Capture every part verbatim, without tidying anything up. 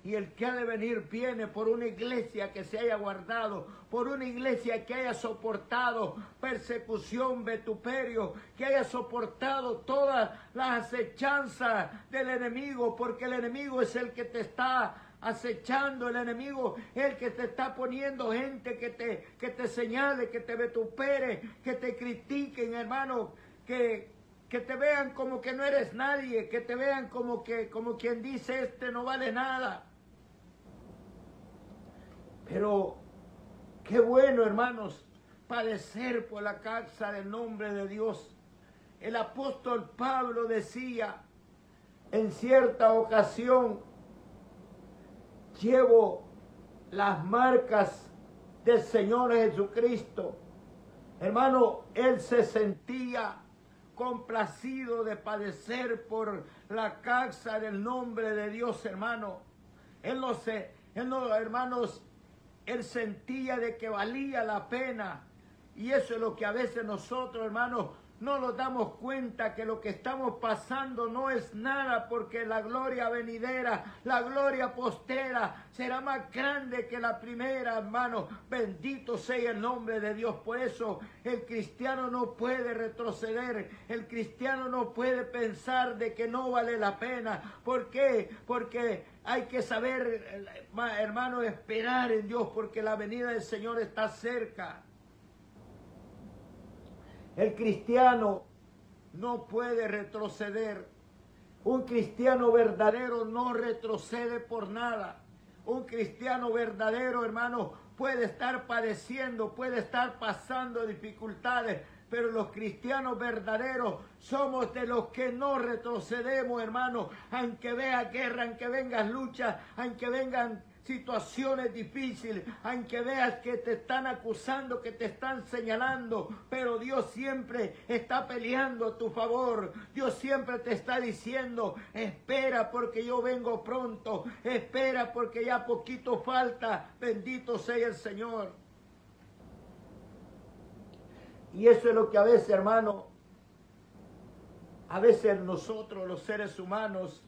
Y el que ha de venir viene por una iglesia que se haya guardado, por una iglesia que haya soportado persecución, vituperio, que haya soportado todas las acechanzas del enemigo, porque el enemigo es el que te está acechando, el enemigo es el que te está poniendo gente que te, que te señale, que te vitupere, que te critiquen, hermano, que... que te vean como que no eres nadie, que te vean como que, como quien dice, este no vale nada. Pero qué bueno, hermanos, padecer por la causa del nombre de Dios. El apóstol Pablo decía en cierta ocasión: llevo las marcas del Señor Jesucristo. Hermano, él se sentía complacido de padecer por la causa del nombre de Dios, hermano. Él no se, él no, hermanos, él sentía de que valía la pena. Y eso es lo que a veces nosotros, hermanos, no nos damos cuenta, que lo que estamos pasando no es nada, porque la gloria venidera, la gloria postera será más grande que la primera, hermano. Bendito sea el nombre de Dios. Por eso el cristiano no puede retroceder, el cristiano no puede pensar de que no vale la pena. ¿Por qué? Porque hay que saber, hermano, esperar en Dios, porque la venida del Señor está cerca. El cristiano no puede retroceder. Un cristiano verdadero no retrocede por nada. Un cristiano verdadero, hermano, puede estar padeciendo, puede estar pasando dificultades, pero los cristianos verdaderos somos de los que no retrocedemos, hermano. Aunque vea guerra, aunque vengan luchas, aunque vengan situaciones difíciles, aunque veas que te están acusando, que te están señalando, pero Dios siempre está peleando a tu favor. Dios siempre te está diciendo: espera, porque yo vengo pronto, espera, porque ya poquito falta. Bendito sea el Señor. Y eso es lo que a veces, hermano, a veces nosotros los seres humanos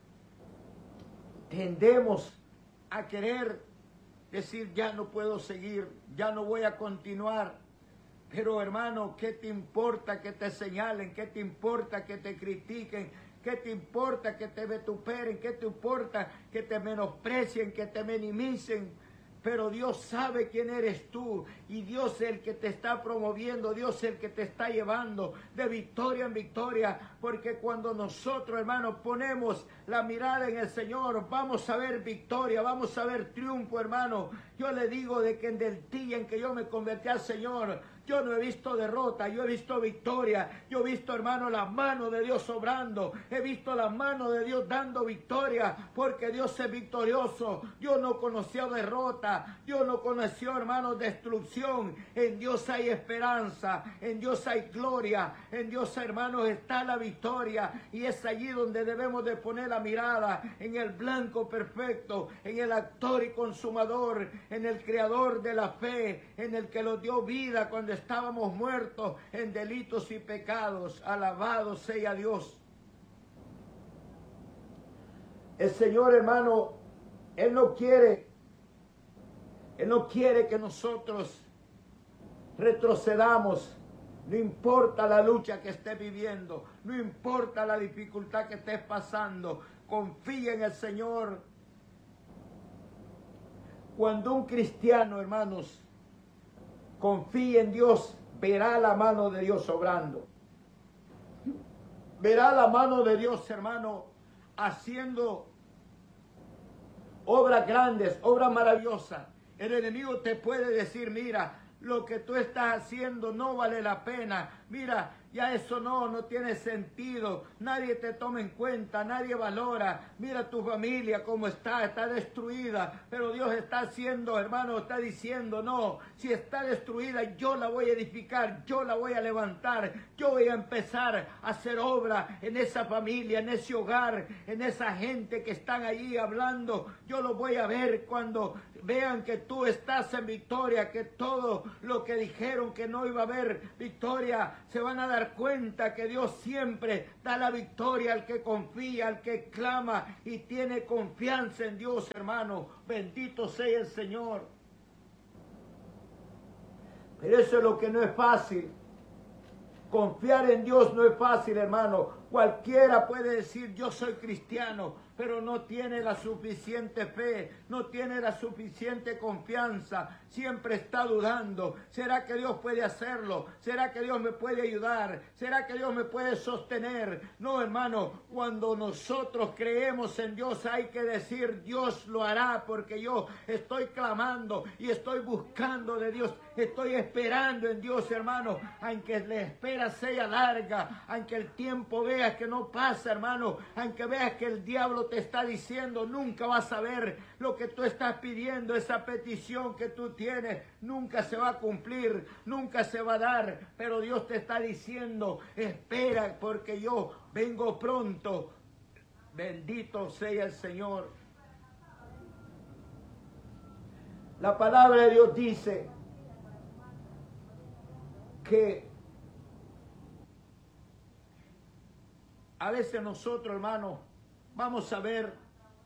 tendemos a querer decir: ya no puedo seguir, ya no voy a continuar. Pero, hermano, ¿qué te importa que te señalen? ¿Qué te importa que te critiquen? ¿Qué te importa que te vituperen? ¿Qué te importa que te menosprecien, que te minimicen? Pero Dios sabe quién eres tú, y Dios es el que te está promoviendo, Dios es el que te está llevando de victoria en victoria, porque cuando nosotros, hermanos, ponemos la mirada en el Señor, vamos a ver victoria, vamos a ver triunfo, hermano. Yo le digo de que en el día en que yo me convertí al Señor, yo no he visto derrota, yo he visto victoria. Yo he visto, hermano, la mano de Dios obrando. He visto la mano de Dios dando victoria, porque Dios es victorioso. Dios no conoció derrota. Dios no conoció, hermano, destrucción. En Dios hay esperanza. En Dios hay gloria. En Dios, hermanos, está la victoria. Y es allí donde debemos de poner la mirada, en el blanco perfecto, en el actor y consumador, en el creador de la fe, en el que nos dio vida cuando estábamos muertos en delitos y pecados. Alabado sea Dios. El Señor, hermano, Él no quiere, Él no quiere que nosotros retrocedamos. No importa la lucha que estés viviendo, no importa la dificultad que estés pasando, confía en el Señor. Cuando un cristiano, hermanos, confía en Dios, verá la mano de Dios obrando. Verá la mano de Dios, hermano, haciendo obras grandes, obras maravillosas. El enemigo te puede decir: mira, lo que tú estás haciendo no vale la pena. Mira, ya eso no, no tiene sentido. Nadie te toma en cuenta, nadie valora. Mira tu familia cómo está, está destruida. Pero Dios está haciendo, hermano, está diciendo: no, si está destruida, yo la voy a edificar, yo la voy a levantar. Yo voy a empezar a hacer obra en esa familia, en ese hogar, en esa gente que están allí hablando. Yo lo voy a ver cuando vean que tú estás en victoria, que todo lo que dijeron que no iba a haber victoria, se van a dar dar cuenta que Dios siempre da la victoria al que confía, al que clama y tiene confianza en Dios, hermano. Bendito sea el Señor. Pero eso es lo que no es fácil. Confiar en Dios no es fácil, hermano. Cualquiera puede decir, yo soy cristiano, pero no tiene la suficiente fe, no tiene la suficiente confianza, siempre está dudando. ¿Será que Dios puede hacerlo? ¿Será que Dios me puede ayudar? ¿Será que Dios me puede sostener? No, hermano, cuando nosotros creemos en Dios hay que decir, Dios lo hará, porque yo estoy clamando y estoy buscando de Dios, estoy esperando en Dios, hermano, aunque la espera sea larga, aunque el tiempo vea que no pasa, hermano, aunque veas que el diablo te está diciendo, nunca vas a ver lo que tú estás pidiendo, esa petición que tú tienes, nunca se va a cumplir, nunca se va a dar, pero Dios te está diciendo, espera, porque yo vengo pronto. Bendito sea el Señor. La palabra de Dios dice que a veces nosotros, hermanos, vamos a ver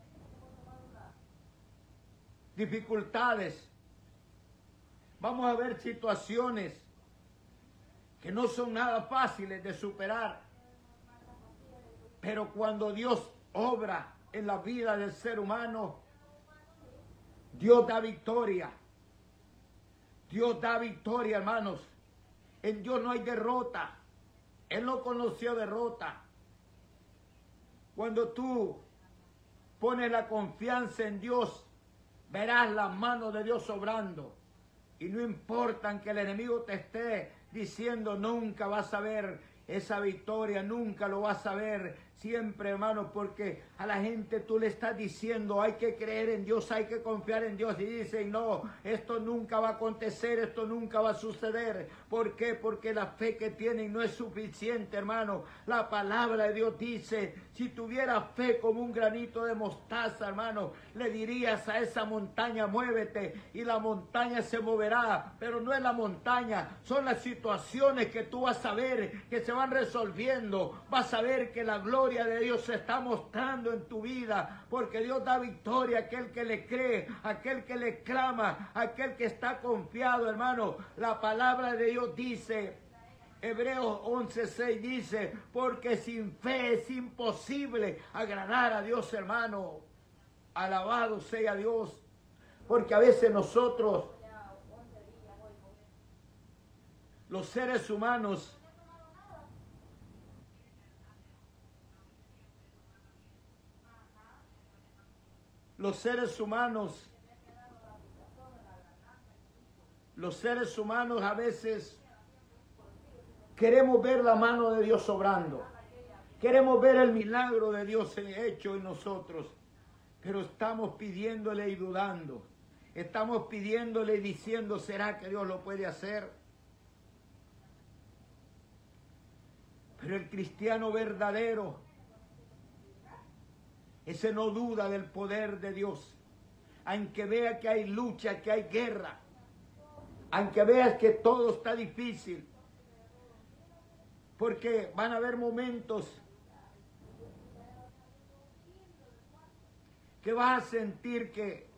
dificultades, vamos a ver situaciones que no son nada fáciles de superar. Pero cuando Dios obra en la vida del ser humano, Dios da victoria. Dios da victoria, hermanos. En Dios no hay derrota. Él no conoció derrota. Cuando tú pones la confianza en Dios, verás la mano de Dios obrando. Y no importa que el enemigo te esté diciendo, nunca vas a ver esa victoria, nunca lo vas a ver. Siempre, hermano, porque a la gente tú le estás diciendo, hay que creer en Dios, hay que confiar en Dios. Y dicen, no, esto nunca va a acontecer, esto nunca va a suceder. ¿Por qué? Porque la fe que tienen no es suficiente, hermano. La palabra de Dios dice, si tuvieras fe como un granito de mostaza, hermano, le dirías a esa montaña, muévete, y la montaña se moverá. Pero no es la montaña, son las situaciones que tú vas a ver, que se van resolviendo. Vas a ver que la gloria de Dios se está mostrando en tu vida, porque Dios da victoria a aquel que le cree, a aquel que le clama, a aquel que está confiado, hermano. La palabra de Dios dice, Hebreos once seis dice, porque sin fe es imposible agradar a Dios, hermano. Alabado sea Dios, porque a veces nosotros, los seres humanos, Los seres humanos, los seres humanos a veces queremos ver la mano de Dios obrando. Queremos ver el milagro de Dios hecho en nosotros. Pero estamos pidiéndole y dudando. Estamos pidiéndole y diciendo, ¿será que Dios lo puede hacer? Pero el cristiano verdadero, ese no duda del poder de Dios, aunque vea que hay lucha, que hay guerra, aunque veas que todo está difícil, porque van a haber momentos que vas a sentir que,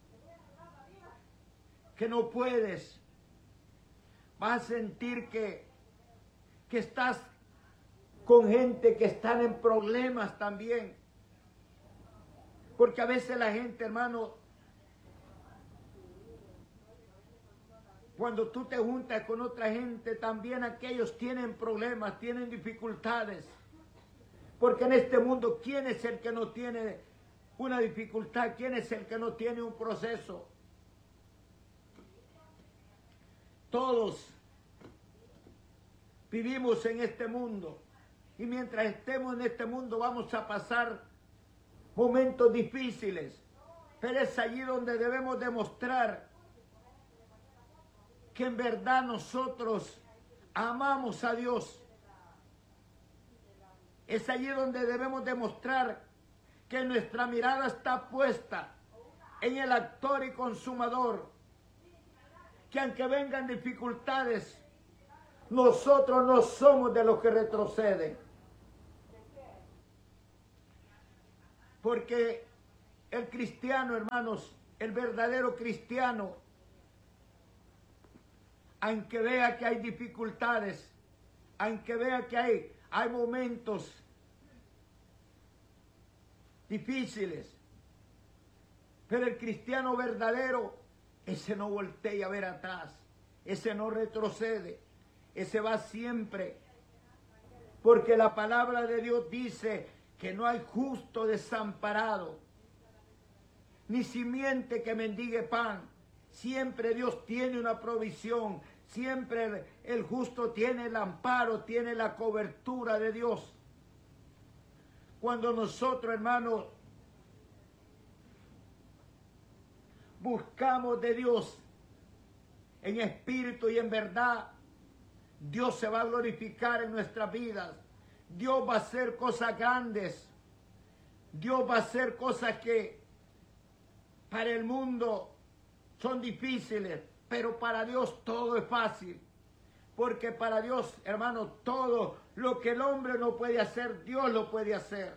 que no puedes, vas a sentir que, que estás con gente que están en problemas también. Porque a veces la gente, hermano, cuando tú te juntas con otra gente, también aquellos tienen problemas, tienen dificultades. Porque en este mundo, ¿quién es el que no tiene una dificultad? ¿Quién es el que no tiene un proceso? Todos vivimos en este mundo. Y mientras estemos en este mundo vamos a pasar momentos difíciles, pero es allí donde debemos demostrar que en verdad nosotros amamos a Dios. Es allí donde debemos demostrar que nuestra mirada está puesta en el autor y consumador, que aunque vengan dificultades, Nosotros no somos de los que retroceden. Porque el cristiano, hermanos, el verdadero cristiano, aunque vea que hay dificultades, aunque vea que hay, hay momentos difíciles, pero el cristiano verdadero, ese no voltea a ver atrás, ese no retrocede, ese va siempre, porque la palabra de Dios dice que no hay justo desamparado, ni simiente que mendigue pan. Siempre Dios tiene una provisión, siempre el, el justo tiene el amparo, tiene la cobertura de Dios. Cuando nosotros, hermanos, buscamos de Dios en espíritu y en verdad, Dios se va a glorificar en nuestras vidas. Dios va a hacer cosas grandes. Dios va a hacer cosas que para el mundo son difíciles, pero para Dios todo es fácil. Porque para Dios, hermano, todo lo que el hombre no puede hacer, Dios lo puede hacer.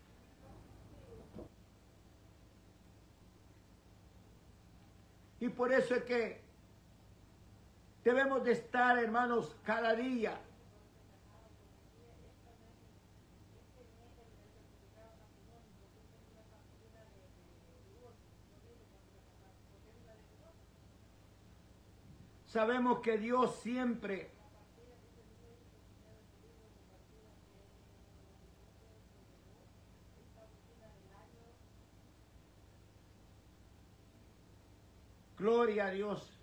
Y por eso es que debemos de estar, hermanos, cada día sabemos que Dios siempre gloria a Dios.